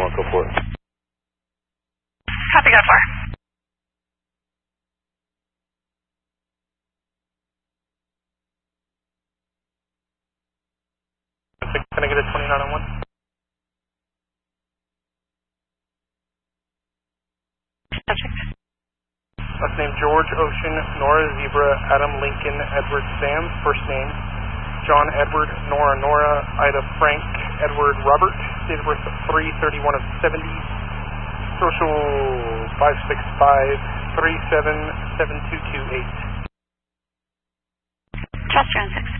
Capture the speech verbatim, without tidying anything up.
one, go for it. Copy, got four. Can I get a twenty-nine on one? Subject. Last name George, Ocean, Nora, Zebra, Adam, Lincoln, Edward, Sam. First name John, Edward, Nora, Nora, Ida, Frank, Edward, Robert. Date of birth three thirty-one of seventy. Social five six five three seven seven two two eight. Trust six.